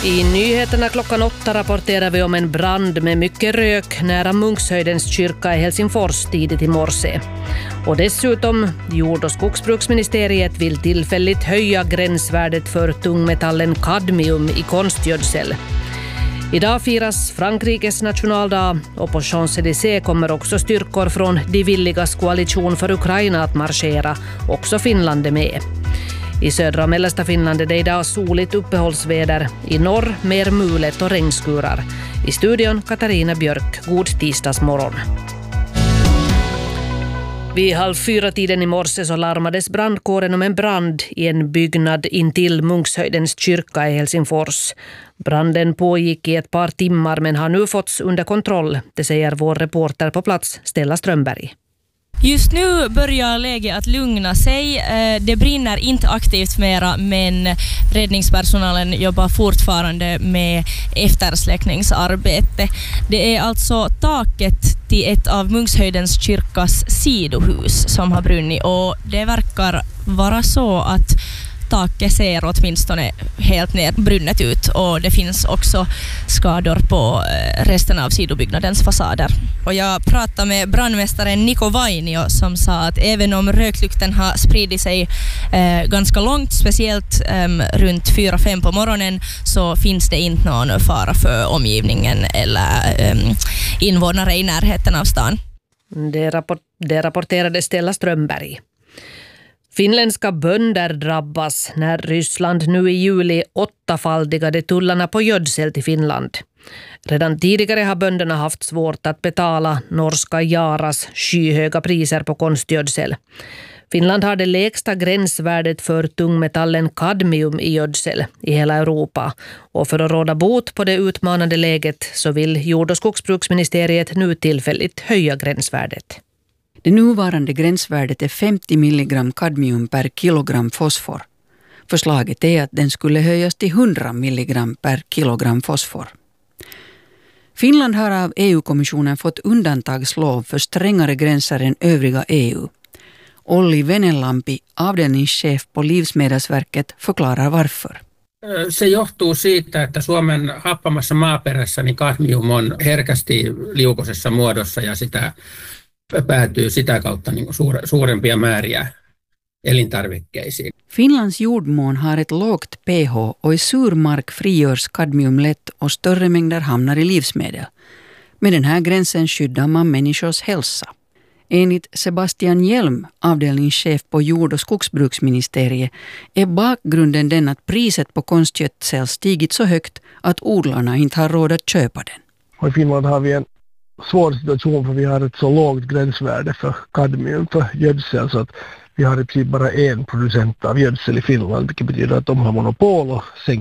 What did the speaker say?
I nyheterna klockan 8 rapporterar vi om en brand med mycket rök nära Munkshöjdens kyrka i Helsingfors tidigt i morse. Och dessutom, jord- och skogsbruksministeriet vill tillfälligt höja gränsvärdet för tungmetallen kadmium i konstgödsel. Idag firas Frankrikes nationaldag och på Champs-Élysées kommer också styrkor från De villigas koalition för Ukraina att marschera. Också Finland är med. I södra och mellersta Finland är det idag soligt uppehållsväder. I norr mer mulet och regnskurar. I studion Katarina Björk. God tisdagsmorgon. Vid 3:30 i morse så larmades brandkåren om en brand i en byggnad intill Munkshöjdens kyrka i Helsingfors. Branden pågick i ett par timmar men har nu fåtts under kontroll, det säger vår reporter på plats Stella Strömberg. Just nu börjar läget att lugna sig. Det brinner inte aktivt mera, men räddningspersonalen jobbar fortfarande med eftersläckningsarbete. Det är alltså taket till ett av Munkshöjdens kyrkas sidohus som har brunnit, och det verkar vara så att taket ser åtminstone helt ner brunnet ut, och det finns också skador på resten av sidobyggnadens fasader. Och jag pratade med brandmästaren Niko Vainio som sa att även om röklukten har spridit sig ganska långt, speciellt runt 4-5 på morgonen, så finns det inte någon fara för omgivningen eller invånare i närheten av stan. Det rapporterade Stella Strömberg. Finländska bönder drabbas när Ryssland nu i juli 8-faldigade tullarna på gödsel till Finland. Redan tidigare har bönderna haft svårt att betala norska Yaras skyhöga priser på konstgödsel. Finland har det lägsta gränsvärdet för tungmetallen kadmium i gödsel i hela Europa. Och för att råda bot på det utmanande läget så vill jord- och skogsbruksministeriet nu tillfälligt höja gränsvärdet. Det nuvarande gränsvärdet är 50 milligram kadmium per kilogram fosfor. Förslaget är att den skulle höjas till 100 milligram per kilogram fosfor. Finland har av EU-kommissionen fått undantagslov för strängare gränser än övriga EU. Olli Venelampi, avdelningschef på Livsmedelsverket, förklarar varför. Se johtuu siitä, että Suomen happamassa maaperässä niin kadmium on herkästi liukoisessa muodossa ja sitä päätyy sitä kautta niin suurempia määriä elintarvikkeisiin. Finlands jordmån har ett lågt pH och i sur mark frigörs kadmium lätt och större mängder hamnar i livsmedel. Med den här gränsen skyddar man människors hälsa. Enligt Sebastian Hjelm, avdelningschef på jord- och skogsbruksministeriet, är bakgrunden den att priset på konstgödsel stigit så högt att odlarna inte har råd att köpa den. Och i Finland har vi en svår situation för vi har ett så lågt gränsvärde för kadmium för gödsel så att vi har i princip bara en producent av gödsel i Finland, vilket betyder att de har monopol och